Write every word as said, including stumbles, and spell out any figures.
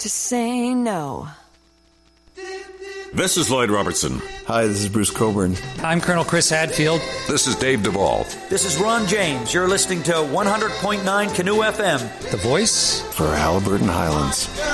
to say no. This is Lloyd Robertson. Hi, this is Bruce Coburn. I'm Colonel Chris Hadfield. This is Dave Duvall. This is Ron James. You're listening to one hundred point nine Canoe F M. The voice for Halliburton Highlands.